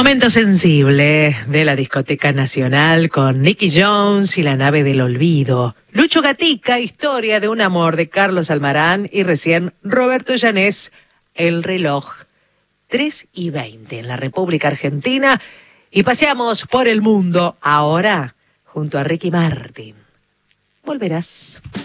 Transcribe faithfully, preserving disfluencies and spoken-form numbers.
Momento sensible de la discoteca nacional con Nicky Jones y la nave del olvido. Lucho Gatica, historia de un amor de Carlos Almarán y recién Roberto Llanés, El reloj. tres y veinte en la República Argentina y paseamos por el mundo ahora junto a Ricky Martin. Volverás.